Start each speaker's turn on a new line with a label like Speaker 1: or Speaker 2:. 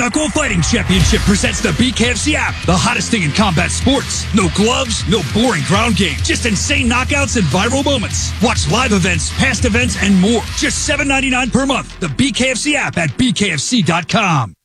Speaker 1: Knuckle Fighting Championship presents the BKFC app, the hottest thing in combat sports. No gloves, no boring ground game, just insane knockouts and viral moments. Watch live events, past events, and more. Just $7.99 per month. The BKFC app at BKFC.com.